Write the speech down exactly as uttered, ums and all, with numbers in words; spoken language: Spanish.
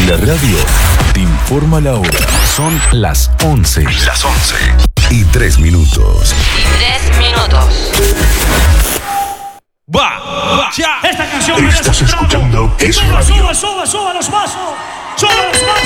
la radio te informa la hora. Son las once. Las once. Y tres minutos. Y tres minutos. Va, va, ya. Esta canción Estás escuchando Es suba, Radio. suba, suba, suba los vasos. Suba los vasos.